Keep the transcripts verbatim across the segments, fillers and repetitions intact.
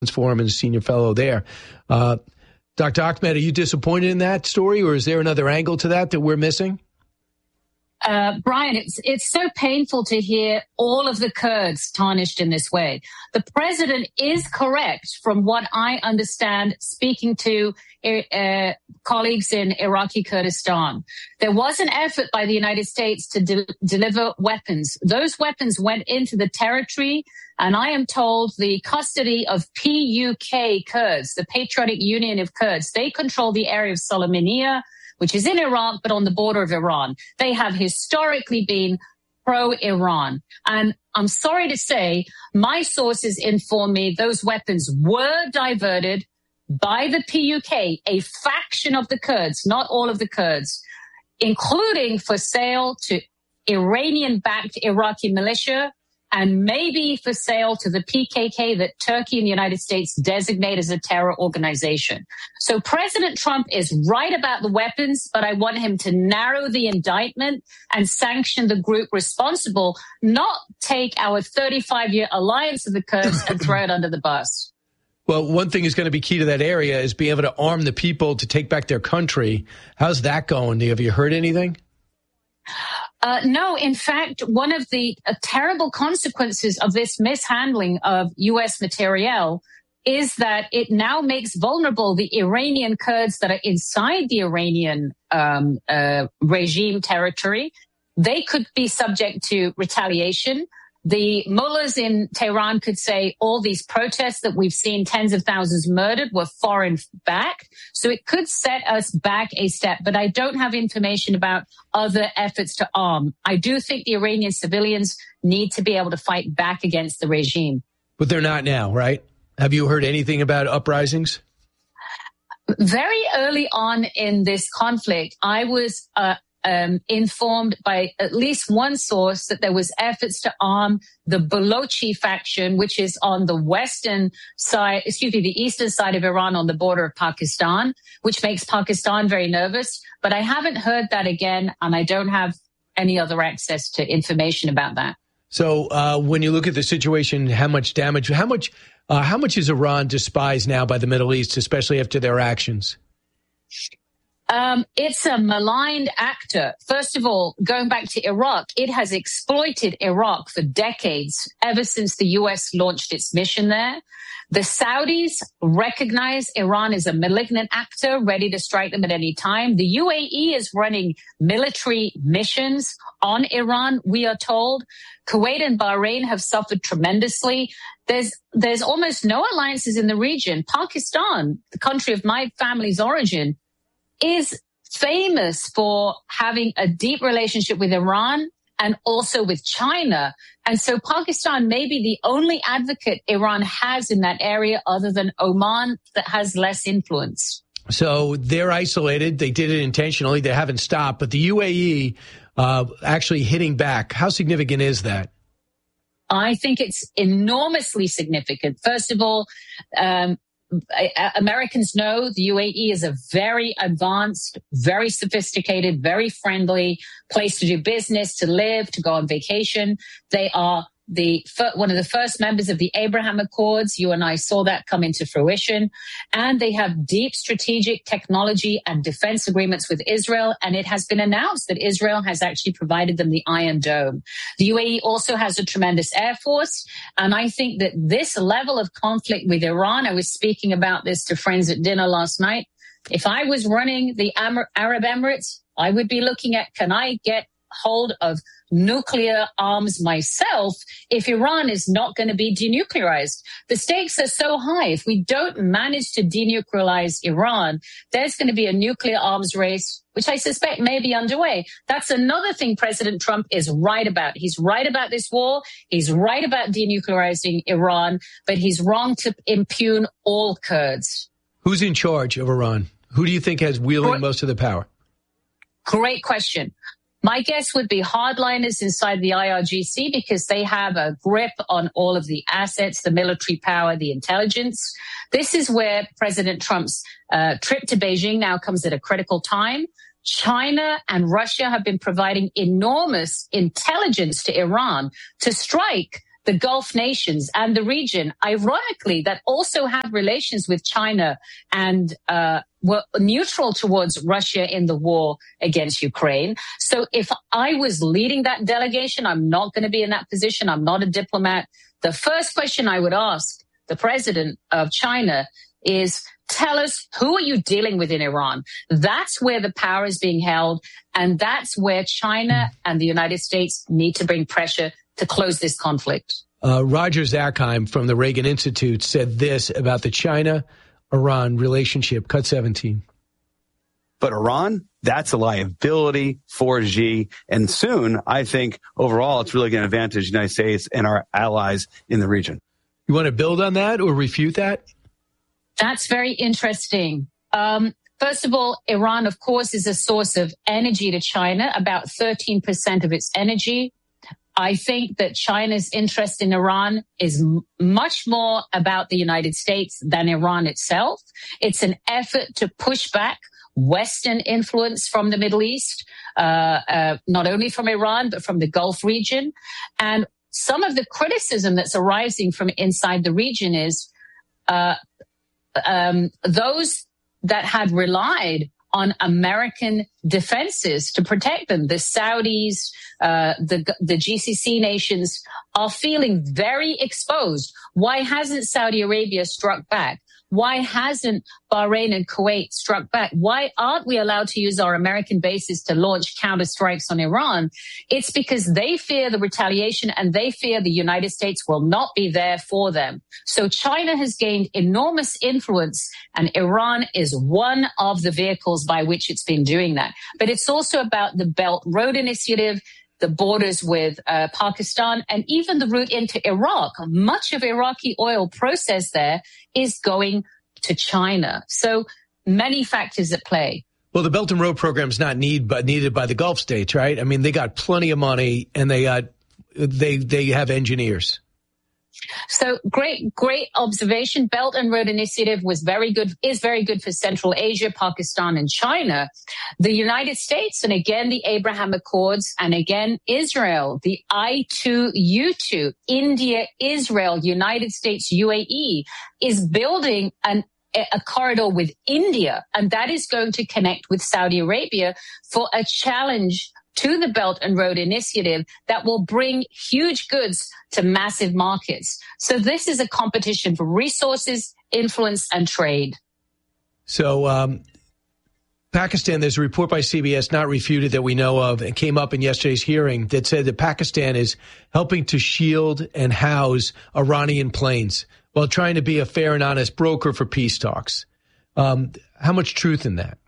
Forum and a senior fellow there. Uh, Doctor Ahmed, are you disappointed in that story, or is there another angle to that that we're missing? Uh, Brian, it's it's so painful to hear all of the Kurds tarnished in this way. The president is correct, from what I understand, speaking to uh, colleagues in Iraqi Kurdistan. There was an effort by the United States to de- deliver weapons. Those weapons went into the territory, and I am told the custody of P U K Kurds, the Patriotic Union of Kurds, they control the area of Sulaymaniyah, which is in Iraq, but on the border of Iran. They have historically been pro-Iran. And I'm sorry to say, my sources inform me those weapons were diverted by the P U K, a faction of the Kurds, not all of the Kurds, including for sale to Iranian-backed Iraqi militia, and maybe for sale to the P K K that Turkey and the United States designate as a terror organization. So President Trump is right about the weapons, but I want him to narrow the indictment and sanction the group responsible, not take our thirty-five-year alliance of the Kurds and throw it under the bus. Well, one thing is going to be key to that area is being able to arm the people to take back their country. How's that going? Have you heard anything? Uh, no, in fact, one of the uh, terrible consequences of this mishandling of U S materiel is that it now makes vulnerable the Iranian Kurds that are inside the Iranian um, uh, regime territory. They could be subject to retaliation. The mullahs in Tehran could say all these protests that we've seen, tens of thousands murdered, were foreign backed. So it could set us back a step. But I don't have information about other efforts to arm. I do think the Iranian civilians need to be able to fight back against the regime. But they're not now, right? Have you heard anything about uprisings? Very early on in this conflict, I was uh, Um, informed by at least one source that there was efforts to arm the Balochi faction, which is on the western side, excuse me, the eastern side of Iran on the border of Pakistan, which makes Pakistan very nervous. But I haven't heard that again, and I don't have any other access to information about that. So uh, when you look at the situation, how much damage, how much, uh, how much is Iran despised now by the Middle East, especially after their actions? Um, it's a maligned actor. First of all, going back to Iraq, it has exploited Iraq for decades, ever since the U S launched its mission there. The Saudis recognize Iran as a malignant actor, ready to strike them at any time. The U A E is running military missions on Iran, we are told. Kuwait and Bahrain have suffered tremendously. There's, there's almost no alliances in the region. Pakistan, the country of my family's origin, is famous for having a deep relationship with Iran and also with China. And so Pakistan may be the only advocate Iran has in that area other than Oman that has less influence. So they're isolated. They did it intentionally. They haven't stopped. But the U A E uh, actually hitting back. How significant is that? I think it's enormously significant. First of all, um, Americans know the U A E is a very advanced, very sophisticated, very friendly place to do business, to live, to go on vacation. They are the one of the first members of the Abraham Accords. You and I saw that come into fruition. And they have deep strategic technology and defense agreements with Israel. And it has been announced that Israel has actually provided them the Iron Dome. The U A E also has a tremendous air force. And I think that this level of conflict with Iran, I was speaking about this to friends at dinner last night. If I was running the Arab Emirates, I would be looking at, can I get hold of nuclear arms myself if Iran is not going to be denuclearized? The stakes are so high. If we don't manage to denuclearize Iran, there's going to be a nuclear arms race, which I suspect may be underway. That's another thing President Trump is right about. He's right about this war. He's right about denuclearizing Iran, but he's wrong to impugn all Kurds. Who's in charge of Iran? Who do you think has wielding most of the power? Great question. My guess would be hardliners inside the I R G C because they have a grip on all of the assets, the military power, the intelligence. This is where President Trump's uh, trip to Beijing now comes at a critical time. China and Russia have been providing enormous intelligence to Iran to strike the Gulf nations and the region, ironically, that also had relations with China and uh, were neutral towards Russia in the war against Ukraine. So if I was leading that delegation, I'm not going to be in that position. I'm not a diplomat. The first question I would ask the president of China is, tell us, who are you dealing with in Iran? That's where the power is being held. And that's where China and the United States need to bring pressure to close this conflict. Uh, Roger Zakheim from the Reagan Institute said this about the China-Iran relationship. Cut seventeen. But Iran, that's a liability for Xi. And soon, I think, overall, it's really going to advantage the United States and our allies in the region. You want to build on that or refute that? That's very interesting. Um, first of all, Iran, of course, is a source of energy to China, about thirteen percent of its energy. I think that China's interest in Iran is m- much more about the United States than Iran itself. It's an effort to push back Western influence from the Middle East, uh, uh, not only from Iran, but from the Gulf region. And some of the criticism that's arising from inside the region is uh, um, those that had relied on American defenses to protect them. The Saudis, uh, the, the G C C nations are feeling very exposed. Why hasn't Saudi Arabia struck back? Why hasn't Bahrain and Kuwait struck back? Why aren't we allowed to use our American bases to launch counterstrikes on Iran? It's because they fear the retaliation and they fear the United States will not be there for them. So China has gained enormous influence and Iran is one of the vehicles by which it's been doing that. But it's also about the Belt and Road Initiative, the borders with uh, Pakistan, and even the route into Iraq. Much of Iraqi oil processed there is going to China. So many factors at play. Well, the Belt and Road program is not need, but needed by the Gulf states, right? I mean, they got plenty of money and they got they they have engineers. So great, great observation. Belt and Road Initiative was very good, is very good for Central Asia, Pakistan, and China. The United States, and again, the Abraham Accords, and again, Israel, the I two U two, India, Israel, United States, U A E, is building an a corridor with India, and that is going to connect with Saudi Arabia for a challenge to the Belt and Road Initiative that will bring huge goods to massive markets. So this is a competition for resources, influence, and trade. So um, Pakistan, there's a report by C B S, not refuted, that we know of, and came up in yesterday's hearing that said that Pakistan is helping to shield and house Iranian planes while trying to be a fair and honest broker for peace talks. Um, how much truth in that?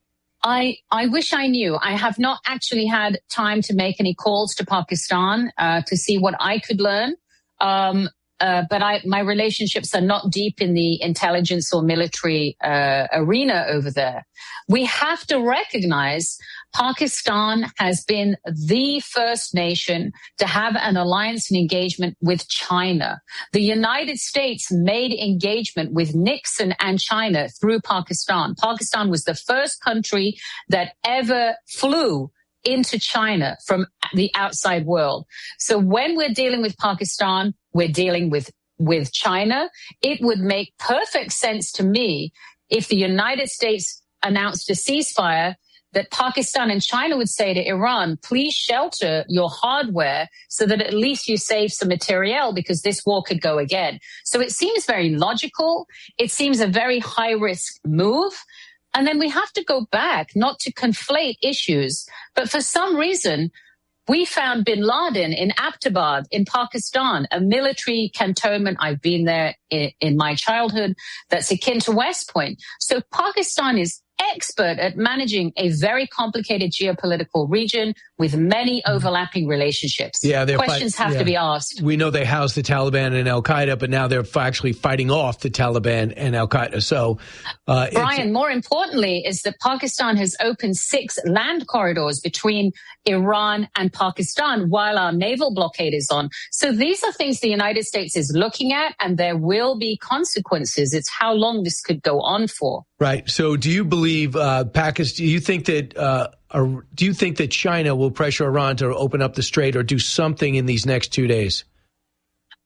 I, I wish I knew. I have not actually had time to make any calls to Pakistan uh, to see what I could learn. Um, uh, but I, my relationships are not deep in the intelligence or military uh, arena over there. We have to recognize Pakistan has been the first nation to have an alliance and engagement with China. The United States made engagement with Nixon and China through Pakistan. Pakistan was the first country that ever flew into China from the outside world. So when we're dealing with Pakistan, we're dealing with, with China. It would make perfect sense to me if the United States announced a ceasefire, that Pakistan and China would say to Iran, please shelter your hardware so that at least you save some materiel because this war could go again. So it seems very logical. It seems a very high risk move. And then we have to go back, not to conflate issues, but for some reason, we found bin Laden in Abbottabad in Pakistan, a military cantonment. I've been there in, in my childhood. That's akin to West Point. So Pakistan is expert at managing a very complicated geopolitical region with many overlapping relationships. Yeah, questions fight, have yeah. to be asked. We know they house the Taliban and Al Qaeda, but now they're actually fighting off the Taliban and Al Qaeda. So, uh, Brian, more importantly, is that Pakistan has opened six land corridors between Iran and Pakistan while our naval blockade is on. So these are things the United States is looking at, and there will be consequences. It's how long this could go on for. Right. So do you believe uh, Pakistan, do you think that uh, or do you think that China will pressure Iran to open up the strait or do something in these next two days?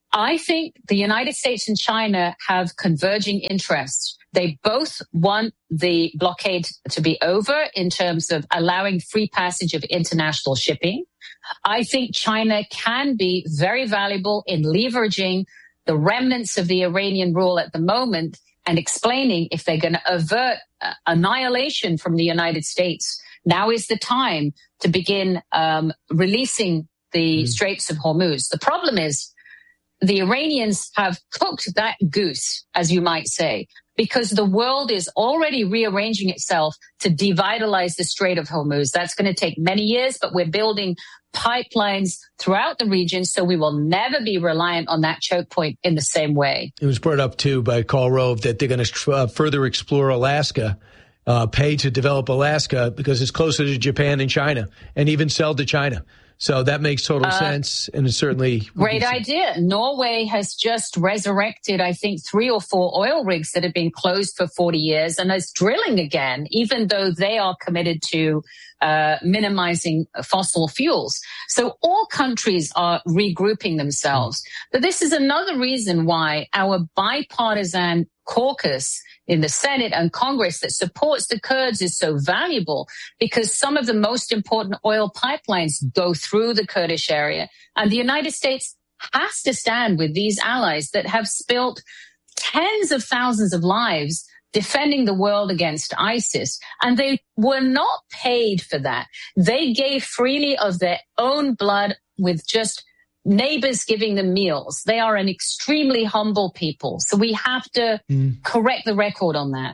I think the United States and China have converging interests. They both want the blockade to be over in terms of allowing free passage of international shipping. I think China can be very valuable in leveraging the remnants of the Iranian rule at the moment and explaining if they're going to avert uh, annihilation from the United States. Now is the time to begin um, releasing the mm. Straits of Hormuz. The problem is, the Iranians have cooked that goose, as you might say, because the world is already rearranging itself to devitalize the Strait of Hormuz. That's going to take many years, but we're building pipelines throughout the region, so we will never be reliant on that choke point in the same way. It was brought up, too, by Karl Rove that they're going to uh, further explore Alaska, uh, pay to develop Alaska because it's closer to Japan and China, and even sell to China. So that makes total uh, sense, and it's certainly... Great idea. Norway has just resurrected, I think, three or four oil rigs that have been closed for forty years and is drilling again, even though they are committed to uh, minimizing fossil fuels. So all countries are regrouping themselves. But this is another reason why our bipartisan caucus in the Senate and Congress that supports the Kurds is so valuable, because some of the most important oil pipelines go through the Kurdish area. And the United States has to stand with these allies that have spilt tens of thousands of lives defending the world against ISIS. And they were not paid for that. They gave freely of their own blood with just neighbors giving them meals. They are an extremely humble people. So we have to mm. correct the record on that.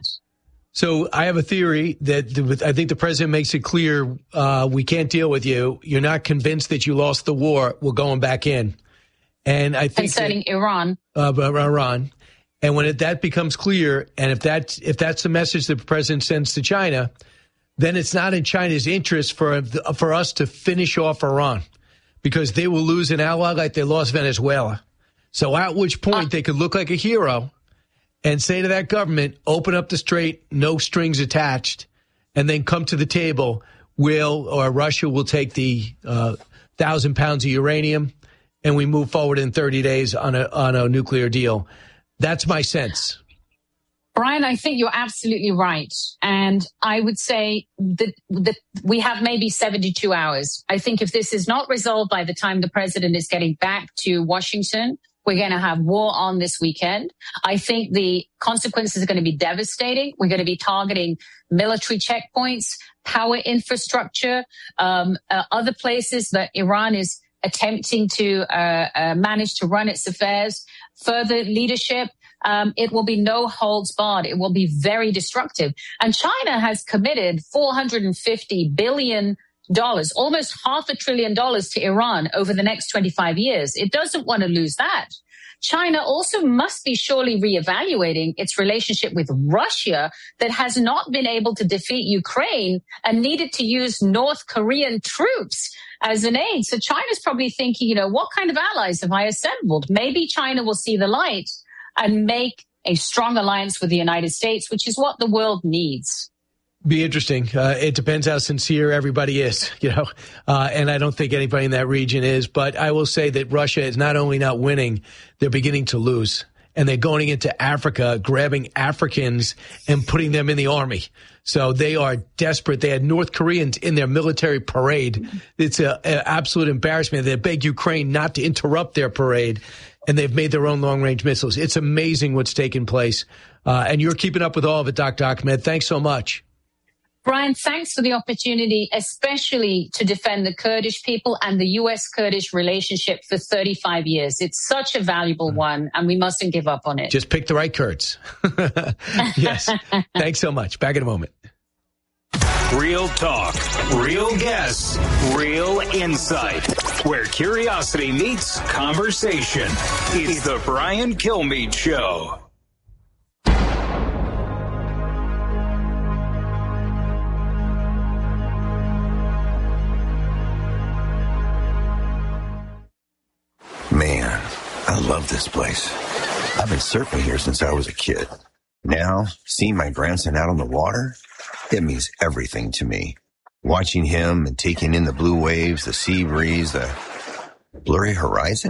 So I have a theory that I think the president makes it clear uh, we can't deal with you. You're not convinced that you lost the war. We're going back in. And I think concerning that, Iran. Uh, Iran. And when it, that becomes clear, and if that if that's the message the president sends to China, then it's not in China's interest for for us to finish off Iran, because they will lose an ally like they lost Venezuela. So at which point they could look like a hero and say to that government, open up the strait, no strings attached, and then come to the table. Will or Russia will take the uh, thousand pounds of uranium, and we move forward in thirty days on a on a nuclear deal. That's my sense. Brian, I think you're absolutely right. And I would say that, that we have maybe seventy-two hours. I think if this is not resolved by the time the president is getting back to Washington, we're going to have war on this weekend. I think the consequences are going to be devastating. We're going to be targeting military checkpoints, power infrastructure, um, uh, other places that Iran is attempting to uh, uh, manage to run its affairs. Further leadership. Um, it will be no holds barred. It will be very destructive. And China has committed four hundred fifty billion dollars, almost half a trillion dollars to Iran over the next twenty-five years. It doesn't want to lose that. China also must be surely reevaluating its relationship with Russia that has not been able to defeat Ukraine and needed to use North Korean troops as an aid. So China's probably thinking, you know, what kind of allies have I assembled? Maybe China will see the light and make a strong alliance with the United States, which is what the world needs. Be interesting. Uh, it depends how sincere everybody is, you know, uh, and I don't think anybody in that region is. But I will say that Russia is not only not winning, they're beginning to lose. And they're going into Africa, grabbing Africans and putting them in the army. So they are desperate. They had North Koreans in their military parade. It's an absolute embarrassment. They beg Ukraine not to interrupt their parade, and they've made their own long-range missiles. It's amazing what's taken place. Uh, and you're keeping up with all of it, Doctor Ahmed. Thanks so much. Brian, thanks for the opportunity, especially to defend the Kurdish people and the U S Kurdish relationship for thirty-five years. It's such a valuable one, and we mustn't give up on it. Just pick the right Kurds. Yes. Thanks so much. Back in a moment. Real talk, real guests, real insight. Where curiosity meets conversation. It's the Brian Kilmeade Show. Man, I love this place. I've been surfing here since I was a kid. Now, seeing my grandson out on the water, it means everything to me. Watching him and taking in the blue waves, the sea breeze, the blurry horizon,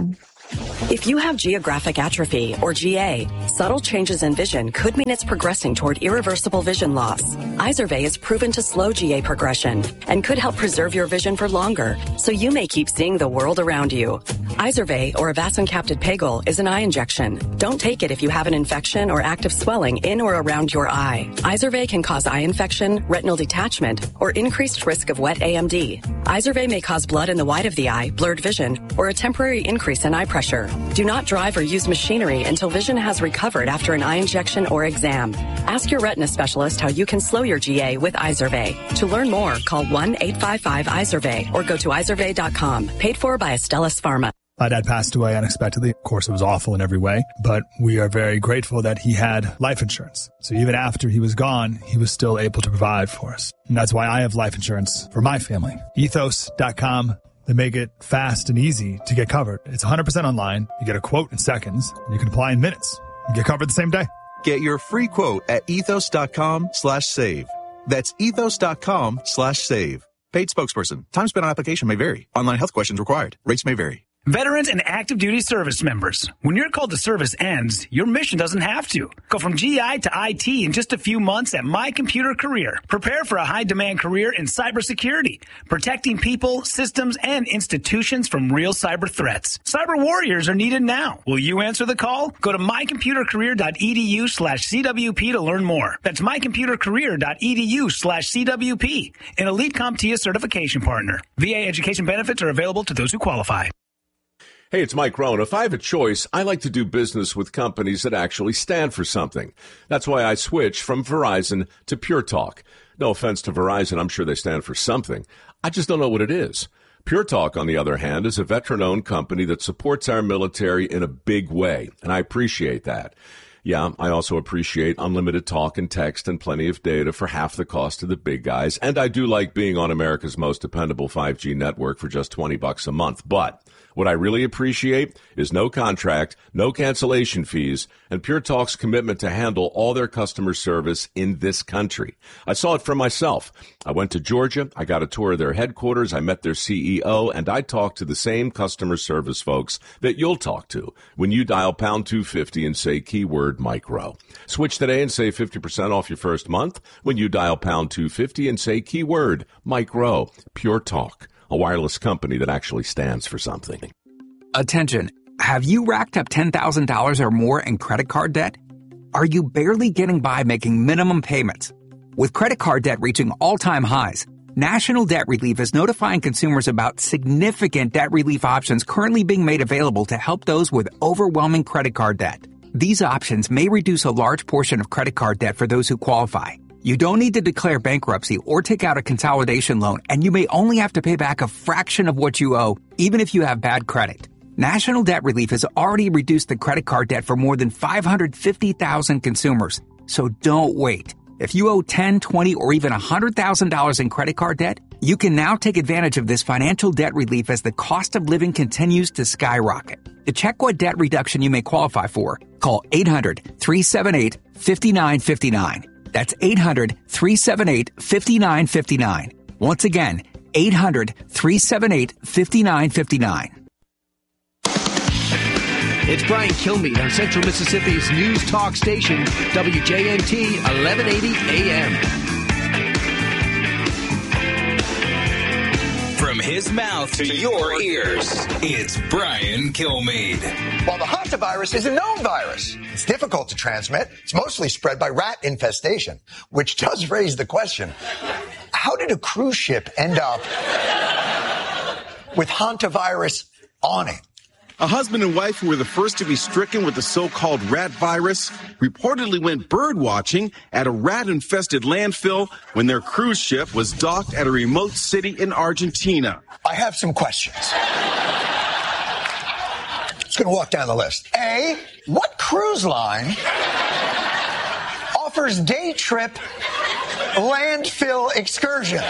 If you have geographic atrophy, or G A, subtle changes in vision could mean it's progressing toward irreversible vision loss. Izervay is proven to slow G A progression and could help preserve your vision for longer, so you may keep seeing the world around you. Izervay, or avacincaptad pegol, is an eye injection. Don't take it if you have an infection or active swelling in or around your eye. Izervay can cause eye infection, retinal detachment, or increased risk of wet A M D. Izervay may cause blood in the white of the eye, blurred vision, or a temporary increase in eye pressure. Do not drive or use machinery until vision has recovered after an eye injection or exam. Ask your retina specialist how you can slow your G A with Izervay. To learn more, call one eight five five Izervay or go to izervay dot com. Paid for by Astellas Pharma. My dad passed away unexpectedly. Of course, it was awful in every way, but we are very grateful that he had life insurance. So even after he was gone, he was still able to provide for us. And that's why I have life insurance for my family. ethos dot com. They make it fast and easy to get covered. It's one hundred percent online. You get a quote in seconds, and you can apply in minutes. You get covered the same day. Get your free quote at ethos dot com slash save. That's ethos dot com slash save. Paid spokesperson. Time spent on application may vary. Online health questions required. Rates may vary. Veterans and active duty service members, when your call to service ends, your mission doesn't have to. Go from G I to I T in just a few months at My Computer Career. Prepare for a high-demand career in cybersecurity, protecting people, systems, and institutions from real cyber threats. Cyber warriors are needed now. Will you answer the call? Go to my computer career dot e d u slash c w p to learn more. That's my computer career dot e d u slash c w p, an Elite CompTIA certification partner. V A education benefits are available to those who qualify. Hey, it's Mike Rohn. If I have a choice, I like to do business with companies that actually stand for something. That's why I switched from Verizon to Pure Talk. No offense to Verizon, I'm sure they stand for something. I just don't know what it is. Pure Talk, on the other hand, is a veteran-owned company that supports our military in a big way, and I appreciate that. Yeah, I also appreciate unlimited talk and text and plenty of data for half the cost of the big guys, and I do like being on America's most dependable five G network for just twenty bucks a month, but what I really appreciate is no contract, no cancellation fees, and Pure Talk's commitment to handle all their customer service in this country. I saw it for myself. I went to Georgia, I got a tour of their headquarters, I met their C E O, and I talked to the same customer service folks that you'll talk to when you dial pound two fifty and say keyword micro. Switch today and save fifty percent off your first month when you dial pound two fifty and say keyword micro. Pure Talk, a wireless company that actually stands for something. Attention. Have you racked up ten thousand dollars or more in credit card debt? Are you barely getting by making minimum payments? With credit card debt reaching all-time highs, National Debt Relief is notifying consumers about significant debt relief options currently being made available to help those with overwhelming credit card debt. These options may reduce a large portion of credit card debt for those who qualify. You don't need to declare bankruptcy or take out a consolidation loan, and you may only have to pay back a fraction of what you owe, even if you have bad credit. National Debt Relief has already reduced the credit card debt for more than five hundred fifty thousand consumers. So don't wait. If you owe ten, twenty, or even one hundred thousand dollars in credit card debt, you can now take advantage of this financial debt relief as the cost of living continues to skyrocket. To check what debt reduction you may qualify for, call eight hundred, three seven eight, five nine five nine. That's eight hundred, three seven eight, five nine five nine. Once again, eight hundred, three seven eight, five nine five nine. It's Brian Kilmeade on Central Mississippi's news talk station, W J M T, eleven eighty A M. From his mouth to your ears, it's Brian Kilmeade. While the hantavirus is a known virus, it's difficult to transmit. It's mostly spread by rat infestation, which does raise the question, how did a cruise ship end up with hantavirus on it? A husband and wife who were the first to be stricken with the so-called rat virus reportedly went bird watching at a rat-infested landfill when their cruise ship was docked at a remote city in Argentina. I have some questions. Just going to walk down the list. A, what cruise line offers day trip landfill excursions?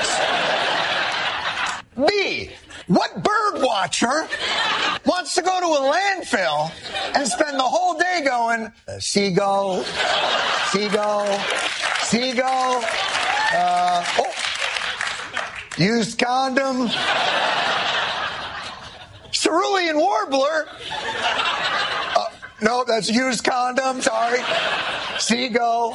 B, what bird watcher wants to go to a landfill and spend the whole day going, uh, seagull, seagull, seagull, uh, oh, used condom, cerulean warbler. Uh, no, that's used condom. Sorry. Seagull.